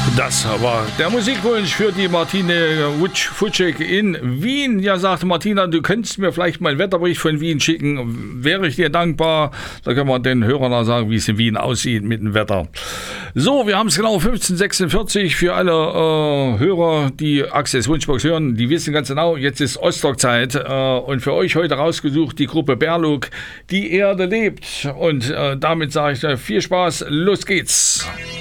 Das war der Musikwunsch für die Martine Wutschik in Wien. Ja, sagte Martina, du könntest mir vielleicht mal einen Wetterbericht von Wien schicken. Wäre ich dir dankbar. Da können wir den Hörern auch sagen, wie es in Wien aussieht mit dem Wetter. So, wir haben es genau 15:46 für alle Hörer, die Access Wunschbox hören. Die wissen ganz genau, jetzt ist Ostrock-Zeit. Und für euch heute rausgesucht die Gruppe Berlug, Die Erde lebt. Und damit sage ich viel Spaß, los geht's.